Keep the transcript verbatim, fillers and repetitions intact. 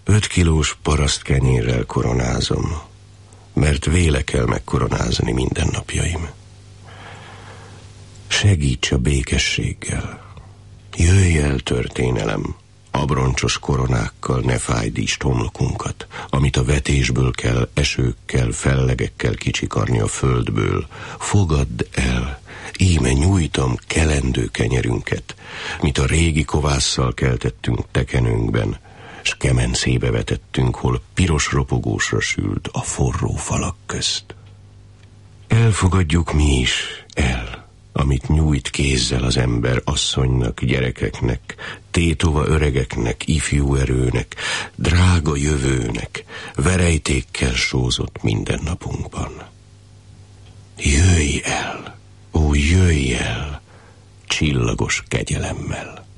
Öt kilós parasztkenyérrel koronázom, mert véle kell megkoronázni mindennapjaim. Segíts a békességgel. Jöjj el, történelem, abroncsos koronákkal ne fájdítsd homlokunkat, amit a vetésből kell, esőkkel, fellegekkel kicsikarni a földből. Fogadd el, íme nyújtam kelendő kenyerünket, mit a régi kovásszal keltettünk tekenőnkben, s kemencébe vetettünk, hol piros ropogósra sült a forró falak közt. Elfogadjuk mi is el, amit nyújt kézzel az ember asszonynak, gyerekeknek, tétova öregeknek, ifjú erőnek, drága jövőnek, verejtékkel sózott mindennapunkban. Jöjj el, ó, jöjj el, csillagos kegyelemmel!